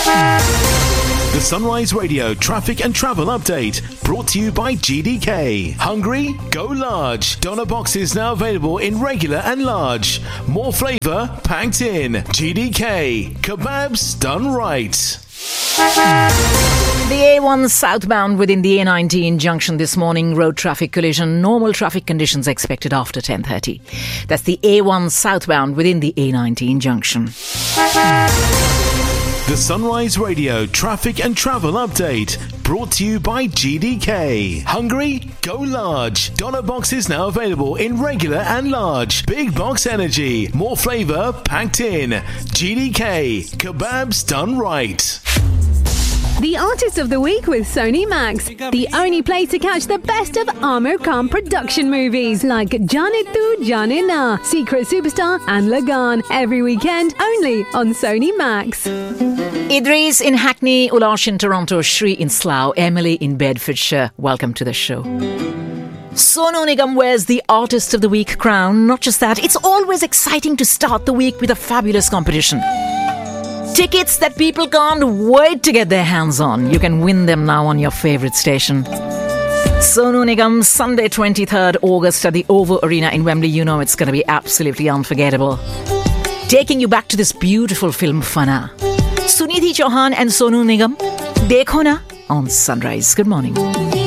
The Sunrise Radio traffic and travel update brought to you by GDK. Hungry? Go large. Doner boxes now available in regular and large. More flavour packed in. GDK. Kebabs done right. The A1 southbound within the A19 junction this morning, road traffic collision, normal traffic conditions expected after 10:30. That's the A1 southbound within the A19 junction. The Sunrise Radio traffic and travel update brought to you by GDK. Hungry? Go large. Doner boxes now available in regular and large. Big box energy. More flavour packed in. GDK. Kebabs done right. The Artist of the Week with Sony Max, the only place to catch the best of Amir Khan production movies like Jaane Tu Jaane Na, Secret Superstar and Lagan, every weekend only on Sony Max. Idris in Hackney, Ulash in Toronto, Shri in Slough, Emily in Bedfordshire. Welcome to the show. Sonu Nigam wears the Artist of the Week crown. Not just that, it's always exciting to start the week with a fabulous competition. Tickets that people can't wait to get their hands on. You can win them now on your favourite station. Sonu Nigam, Sunday 23rd August at the OVO Arena in Wembley. You know it's going to be absolutely unforgettable. Taking you back to this beautiful film, Fana. Sunidhi Chauhan and Sonu Nigam, Dekho Na on Sunrise. Good morning.